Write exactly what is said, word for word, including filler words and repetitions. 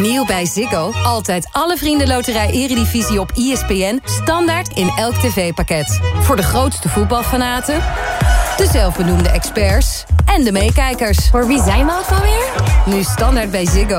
Nieuw bij Ziggo. Altijd alle vriendenloterij Eredivisie op E S P N. Standaard in elk tv-pakket. Voor de grootste voetbalfanaten, de zelfbenoemde experts en de meekijkers. Voor wie zijn we ook alweer? Nu standaard bij Ziggo.